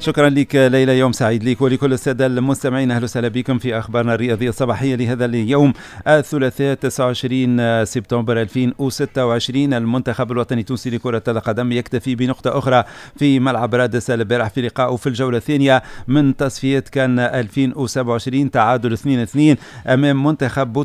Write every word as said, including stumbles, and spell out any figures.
شكرا لك ليلى، يوم سعيد لك ولكل السادة المستمعين. أهلا وسهلا بكم في أخبارنا الرياضية الصباحية لهذا اليوم الثلاثاء تسعة وعشرين سبتمبر ألفين وستة وعشرين. المنتخب الوطني التونسي لكرة القدم يكتفي بنقطة أخرى في ملعب رادس البارح في لقائه في الجولة الثانية من تصفيات كان ألفين وسبعة وعشرين، تعادل اثنين اثنين أمام منتخب